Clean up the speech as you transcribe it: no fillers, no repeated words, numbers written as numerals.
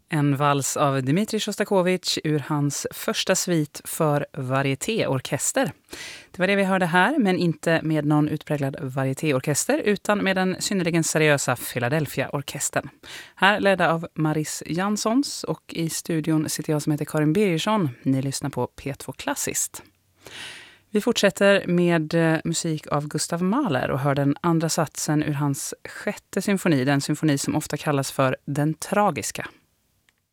En vals av Dmitrij Sjostakovitj ur hans första svit för varietéorkester. Det var det vi hörde här, men inte med någon utpräglad varietéorkester utan med den synnerligen seriösa Philadelphia-orkestern. Här ledda av Maris Janssons, och i studion sitter jag som heter Karin Birgersson. Ni lyssnar på P2 Klassiskt. Vi fortsätter med musik av Gustav Mahler och hör den andra satsen ur hans sjätte symfoni, den symfoni som ofta kallas för Den tragiska.